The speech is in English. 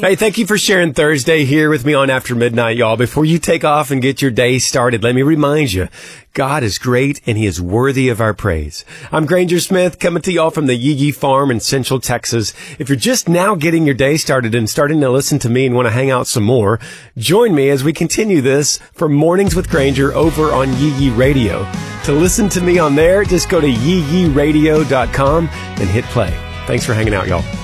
Hey, thank you for sharing Thursday here with me on After Midnight, y'all. Before you take off and get your day started, let me remind you, God is great and He is worthy of our praise. I'm Granger Smith coming to y'all from the Yee Yee Farm in Central Texas. If you're just now getting your day started and starting to listen to me and want to hang out some more, join me as we continue this for Mornings with Granger over on Yee Yee Radio. To listen to me on there, just go to yeeyeeradio.com and hit play. Thanks for hanging out, y'all.